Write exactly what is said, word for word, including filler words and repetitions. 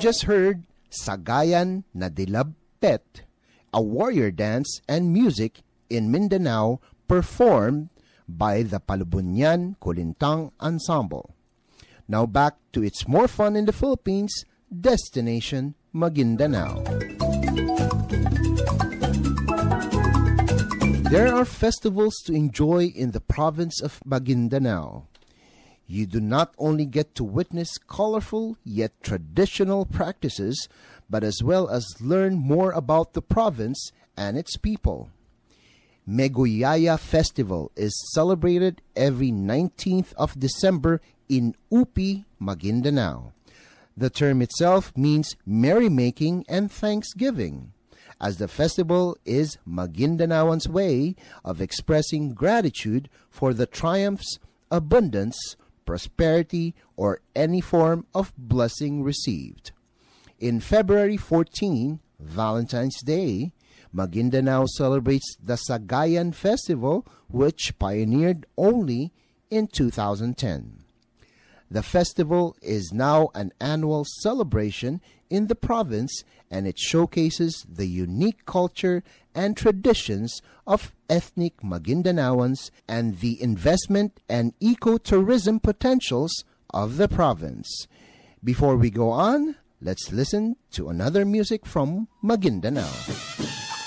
just heard Sagayan na Dilabpet, a warrior dance and music in Mindanao performed by the Palubunyan Kulintang Ensemble. Now back to It's More Fun in the Philippines, Destination Maguindanao. There are festivals to enjoy in the province of Maguindanao. You do not only get to witness colorful yet traditional practices, but as well as learn more about the province and its people. Meguyaya Festival is celebrated every nineteenth of December in Upi, Maguindanao. The term itself means merrymaking and thanksgiving, as the festival is Maguindanaoans' way of expressing gratitude for the triumphs, abundance, prosperity, or any form of blessing received. In February fourteenth, Valentine's Day, Maguindanao celebrates the Sagayan Festival, which pioneered only in two thousand ten. The festival is now an annual celebration in the province, and it showcases the unique culture and traditions of ethnic Maguindanaoans and the investment and ecotourism potentials of the province. Before we go on, let's listen to another music from Maguindanao.